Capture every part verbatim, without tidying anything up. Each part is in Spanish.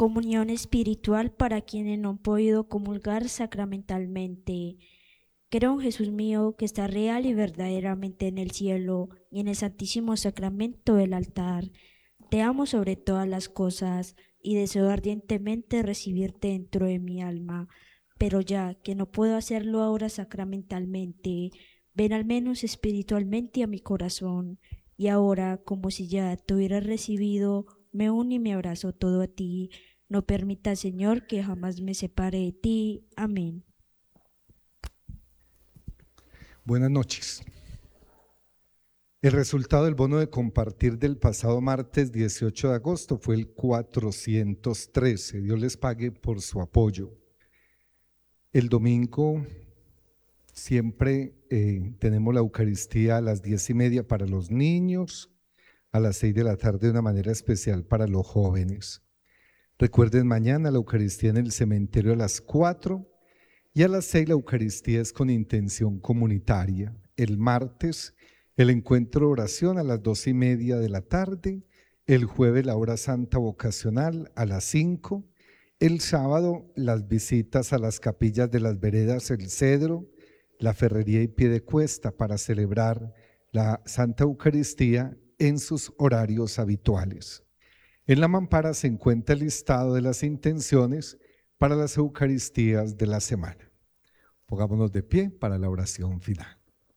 Comunión espiritual para quienes no han podido comulgar sacramentalmente. Creo en Jesús mío, que está real y verdaderamente en el cielo y en el santísimo sacramento del altar. Te amo sobre todas las cosas y deseo ardientemente recibirte dentro de mi alma. Pero ya que no puedo hacerlo ahora sacramentalmente, ven al menos espiritualmente a mi corazón. Y ahora, como si ya te hubieras recibido, me uno y me abrazo todo a ti. No permita, Señor, que jamás me separe de ti. Amén. Buenas noches. El resultado del bono de compartir del pasado martes dieciocho de agosto fue el cuatrocientos trece. Dios les pague por su apoyo. El domingo siempre eh, tenemos la Eucaristía a las diez y media para los niños, a las seis de la tarde de una manera especial para los jóvenes. Recuerden, mañana la Eucaristía en el cementerio a las cuatro y a las seis la Eucaristía es con intención comunitaria. El martes el encuentro de oración a las dos y media de la tarde, el jueves la hora santa vocacional a las cinco, el sábado las visitas a las capillas de las veredas El Cedro, la Ferrería y Piedecuesta para celebrar la Santa Eucaristía en sus horarios habituales. En la mampara se encuentra el listado de las intenciones para las Eucaristías de la semana. Pongámonos de pie para la oración final.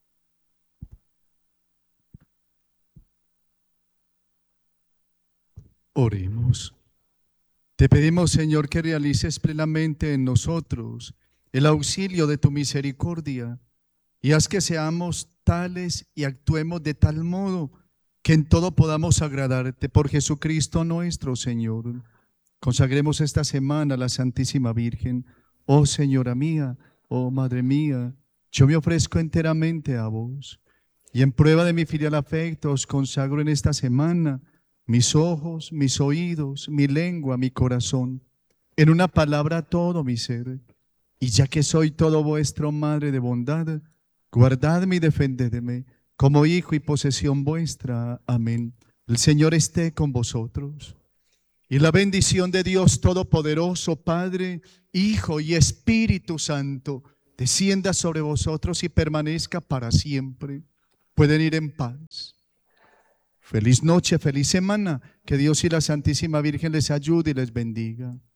Oremos. Te pedimos, Señor, que realices plenamente en nosotros el auxilio de tu misericordia y haz que seamos tales y actuemos de tal modo que en todo podamos agradarte por Jesucristo nuestro Señor. Consagremos esta semana a la Santísima Virgen. Oh Señora mía, oh Madre mía, yo me ofrezco enteramente a vos y en prueba de mi filial afecto os consagro en esta semana mis ojos, mis oídos, mi lengua, mi corazón, en una palabra todo mi ser. Y ya que soy todo vuestro, Madre de bondad, guardadme y defendedme como hijo y posesión vuestra. Amén. El Señor esté con vosotros. Y la bendición de Dios Todopoderoso, Padre, Hijo y Espíritu Santo, descienda sobre vosotros y permanezca para siempre. Pueden ir en paz. Feliz noche, feliz semana. Que Dios y la Santísima Virgen les ayude y les bendiga.